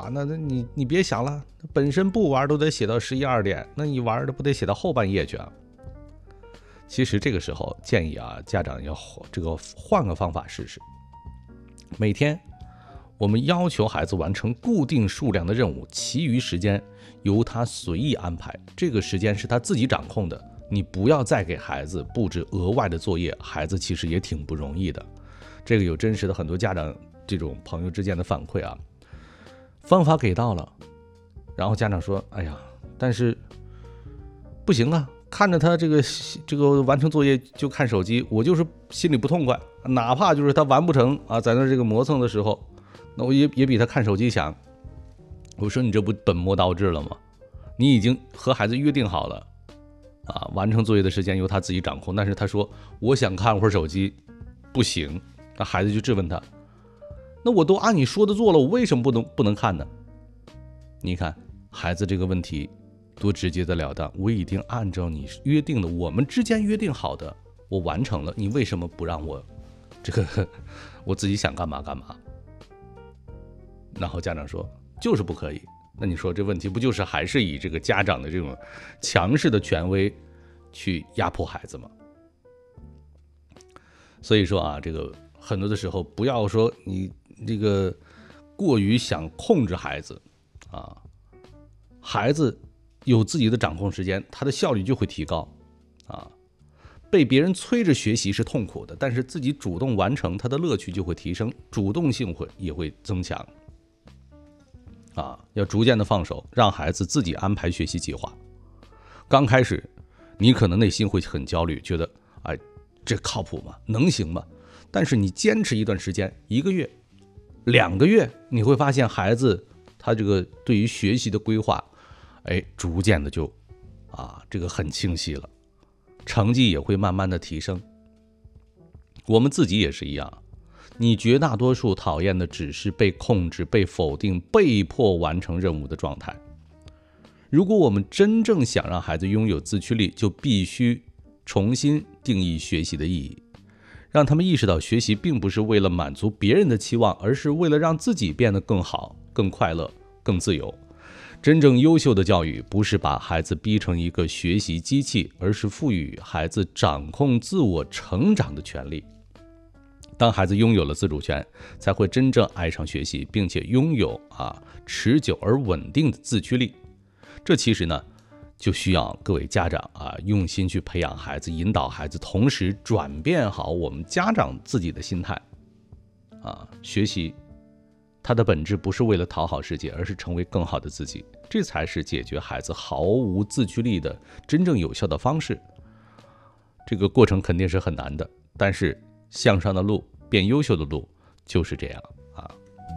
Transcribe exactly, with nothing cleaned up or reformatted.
啊，那那你你别想了，本身不玩都得写到十一二点，那你玩的不得写到后半夜去啊？其实这个时候建议啊，家长要这个换个方法试试。每天我们要求孩子完成固定数量的任务，其余时间由他随意安排，这个时间是他自己掌控的。你不要再给孩子布置额外的作业，孩子其实也挺不容易的。这个有真实的很多家长这种朋友之间的反馈啊，方法给到了，然后家长说：“哎呀，但是不行啊，看着他这个这个完成作业就看手机，我就是心里不痛快。哪怕就是他完不成啊，在那这个磨蹭的时候，那我也也比他看手机强。”我说：“你这不本末倒置了吗？你已经和孩子约定好了。”啊，完成作业的时间由他自己掌控，但是他说我想看会儿手机，不行，那孩子就质问他，那我都按你说的做了，我为什么不能不能看呢？你看孩子这个问题多直截的了当，我已经按照你约定的，我们之间约定好的，我完成了，你为什么不让我这个我自己想干嘛干嘛？然后家长说就是不可以。那你说这问题不就是还是以这个家长的这种强势的权威去压迫孩子吗？所以说啊，这个很多的时候不要说你这个过于想控制孩子啊，孩子有自己的掌控时间，他的效率就会提高啊。被别人催着学习是痛苦的，但是自己主动完成，他的乐趣就会提升，主动性会也会增强。啊，要逐渐的放手，让孩子自己安排学习计划。刚开始，你可能内心会很焦虑，觉得，哎，这靠谱吗？能行吗？但是你坚持一段时间，一个月、两个月，你会发现孩子他这个对于学习的规划，哎，逐渐的就，啊，这个很清晰了，成绩也会慢慢的提升。我们自己也是一样。你绝大多数讨厌的只是被控制、被否定、被迫完成任务的状态。如果我们真正想让孩子拥有自驱力，就必须重新定义学习的意义，让他们意识到学习并不是为了满足别人的期望，而是为了让自己变得更好、更快乐、更自由。真正优秀的教育不是把孩子逼成一个学习机器，而是赋予孩子掌控自我成长的权利。当孩子拥有了自主权，才会真正爱上学习，并且拥有啊持久而稳定的自驱力。这其实呢，就需要各位家长啊用心去培养孩子，引导孩子，同时转变好我们家长自己的心态。啊，学习它的本质不是为了讨好世界，而是成为更好的自己，这才是解决孩子毫无自驱力的真正有效的方式。这个过程肯定是很难的，但是向上的路，变优秀的路就是这样。